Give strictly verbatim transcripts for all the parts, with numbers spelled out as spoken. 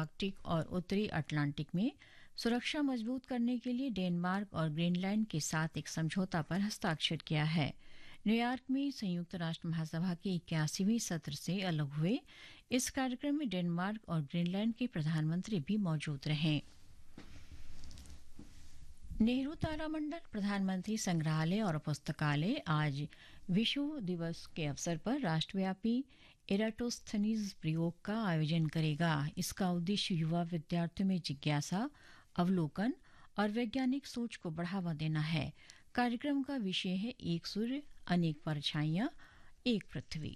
Arctic और उत्तरी Atlantic में सुरक्षा मजबूत करने के लिए डेनमार्क और ग्रीनलैंड के साथ एक समझौता पर हस्ताक्षर किया है। न्यूयॉर्क में संयुक्त राष्ट्र महासभा के इक्यासीवें सत्र से अलग हुए इस कार्यक्रम में डेनमार्क और ग्रीनलैंड के प्रधानमंत्री भी मौजूद रहे। नेहरू तारामंडल, प्रधानमंत्री संग्रहालय और पुस्तकालय आज विश्व दिवस के अवसर पर राष्ट्रव्यापी एराटोस्थनीज प्रयोग का आयोजन करेगा। इसका उद्देश्य युवा विद्यार्थियों में जिज्ञासा, अवलोकन और वैज्ञानिक सोच को बढ़ावा देना है। कार्यक्रम का विषय है एक सूर्य, अनेक परछाइयां, एक पृथ्वी।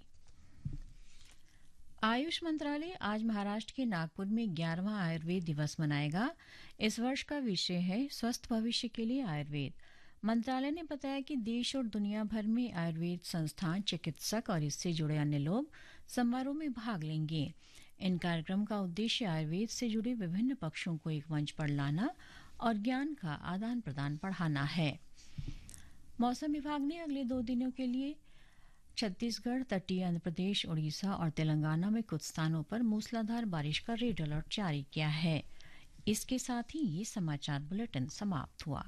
आयुष मंत्रालय आज महाराष्ट्र के नागपुर में ग्यारहवां आयुर्वेद दिवस मनाएगा। इस वर्ष का विषय है स्वस्थ भविष्य के लिए आयुर्वेद। मंत्रालय ने बताया कि देश और दुनिया भर में आयुर्वेद संस्थान, चिकित्सक और इससे जुड़े अन्य लोग समारोह में भाग लेंगे। इन कार्यक्रम का उद्देश्य आयुर्वेद से जुड़े विभिन्न पक्षों को एक मंच पर लाना और ज्ञान का आदान प्रदान बढ़ाना है। मौसम विभाग ने अगले दो दिनों के लिए छत्तीसगढ़, तटीय आंध्र प्रदेश, उड़ीसा और तेलंगाना में कुछ स्थानों पर मूसलाधार बारिश का रेड अलर्ट जारी किया है। इसके साथ ही ये समाचार बुलेटिन समाप्त हुआ।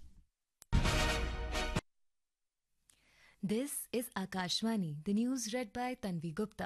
This is Akashvani, the news read by Tanvi Gupta.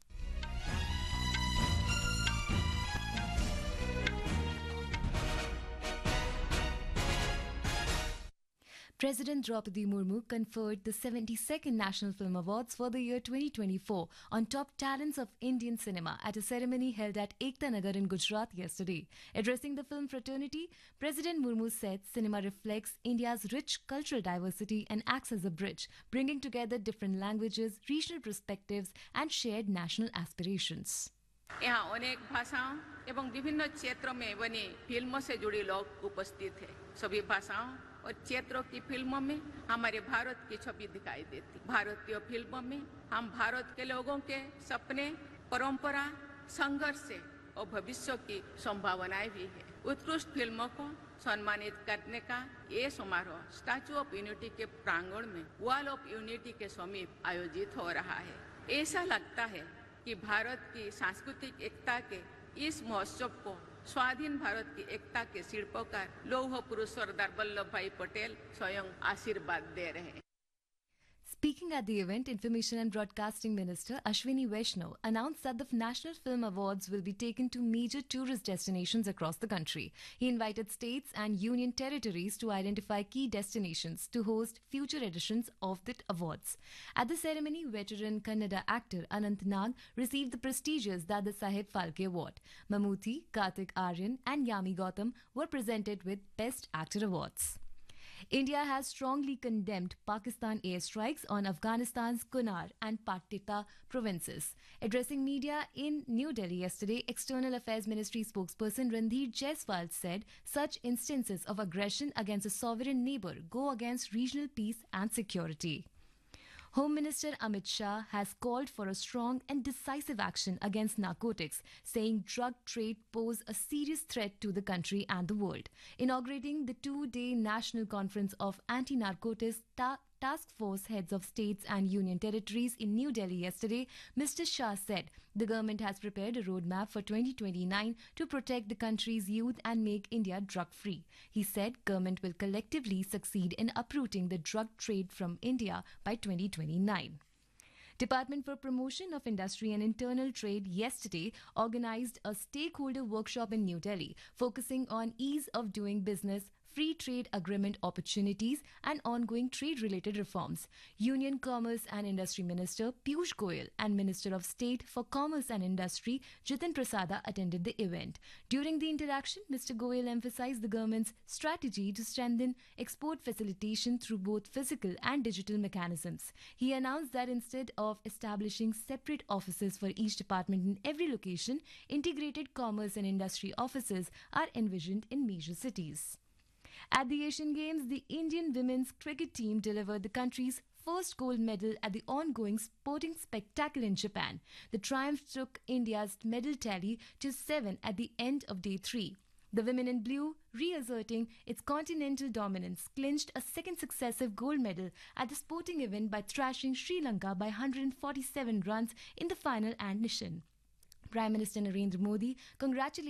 President Draupadi Murmu conferred the seventy-second National Film Awards for the year twenty twenty-four on top talents of Indian cinema at a ceremony held at Ekta Nagar in Gujarat yesterday. Addressing the film fraternity, President Murmu said cinema reflects India's rich cultural diversity and acts as a bridge, bringing together different languages, regional perspectives and shared national aspirations. यहाँ अनेक भाषाओं एवं विभिन्न क्षेत्रों में बनी फिल्मों से जुड़े लोग उपस्थित हैं। सभी भाषाओं और क्षेत्रों की फिल्मों में हमारे भारत की छवि दिखाई देती। भारतीय फिल्मों में हम भारत के लोगों के सपने, परंपरा, संघर्ष और भविष्य की संभावनाएं भी है। उत्कृष्ट फिल्मों को सम्मानित करने का ये समारोह स्टैच्यू ऑफ यूनिटी के प्रांगण में वॉल ऑफ यूनिटी के समीप आयोजित हो रहा है। ऐसा लगता है कि भारत की सांस्कृतिक एकता के इस महोत्सव को स्वाधीन भारत की एकता के शिल्पकार लौह पुरुष सरदार वल्लभ भाई पटेल स्वयं आशीर्वाद दे रहे हैं। Speaking at the event, Information and Broadcasting Minister Ashwini Vaishnaw announced that the National Film Awards will be taken to major tourist destinations across the country. He invited states and union territories to identify key destinations to host future editions of the awards. At the ceremony, veteran Kannada actor Anant Nag received the prestigious Dada Saheb Phalke Award. Mammootty, Karthik Aryan and Yami Gautam were presented with Best Actor awards. India has strongly condemned Pakistan airstrikes on Afghanistan's Kunar and Paktika provinces. Addressing media in New Delhi yesterday, External Affairs Ministry spokesperson Randhir Jaiswal said such instances of aggression against a sovereign neighbour go against regional peace and security. Home Minister Amit Shah has called for a strong and decisive action against narcotics, saying drug trade pose a serious threat to the country and the world. Inaugurating the two-day National Conference of Anti-Narcotics Ta- Task Force heads of states and union territories in New Delhi yesterday, Mister Shah said the government has prepared a roadmap for twenty twenty-nine to protect the country's youth and make India drug-free. He said government will collectively succeed in uprooting the drug trade from India by twenty twenty-nine. Department for Promotion of Industry and Internal Trade yesterday organized a stakeholder workshop in New Delhi focusing on ease of doing business, free trade agreement opportunities and ongoing trade-related reforms. Union Commerce and Industry Minister Piyush Goyal and Minister of State for Commerce and Industry Jitin Prasada attended the event. During the interaction, Mister Goyal emphasized the government's strategy to strengthen export facilitation through both physical and digital mechanisms. He announced that instead of establishing separate offices for each department in every location, integrated commerce and industry offices are envisioned in major cities. At the Asian Games, the Indian women's cricket team delivered the country's first gold medal at the ongoing sporting spectacle in Japan. The triumph took India's medal tally to seven at the end of day three. The women in blue, reasserting its continental dominance, clinched a second successive gold medal at the sporting event by thrashing Sri Lanka by one hundred forty-seven runs in the final and nation. Prime Minister Narendra Modi congratulated